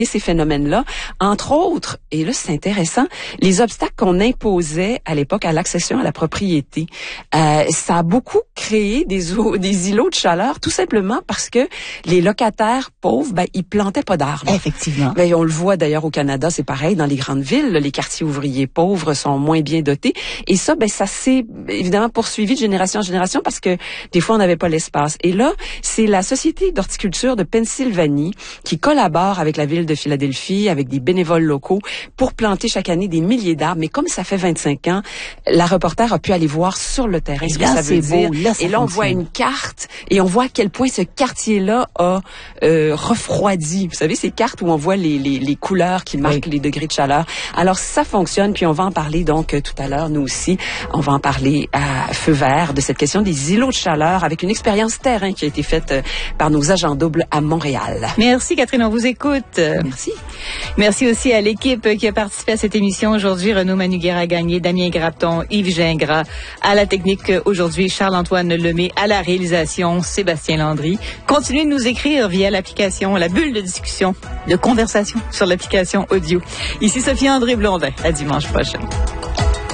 ces phénomènes-là, entre autres, et là c'est intéressant, les obstacles qu'on imposait à l'époque à l'accession à la propriété. Ça a beaucoup créé des îlots de chaleur, tout simplement parce que les locataires pauvres, ils plantaient pas d'arbres. Effectivement. On le voit d'ailleurs au Canada, c'est pareil, dans les grandes villes, là, les quartiers ouvriers pauvres sont moins bien dotés. Et ça, ça s'est évidemment poursuivi de génération en génération parce que des fois on n'avait pas l'espace. Et là, c'est la Société d'horticulture de Pennsylvanie qui collabore avec la ville de Philadelphie, avec des bénévoles locaux, pour planter chaque année des milliers d'arbres. Mais comme ça fait 25 ans, la reporter a pu aller voir sur le terrain ce que ça veut dire. Et là, on voit une carte et on voit à quel point ce quartier-là a refroidi. Vous savez, ces cartes où on voit les couleurs qui marquent les degrés de chaleur. Alors, ça fonctionne, puis on va en parler donc tout à l'heure, nous aussi. On va en parler à feu vert de cette question des îlots de chaleur avec une expérience terrain qui a été faite par nos agents doubles à Montréal. Merci Catherine, on vous écoute. Merci. Merci aussi à l'équipe qui a participé à cette émission aujourd'hui. Renaud Manuguera-Gagné, Damien Grapton, Yves Gingras. À la technique aujourd'hui, Charles-Antoine Lemay. À la réalisation, Sébastien Landry. Continuez de nous écrire via l'application, la bulle de discussion, de conversation sur l'application audio. Ici Sophie-André Blondin. À dimanche prochain.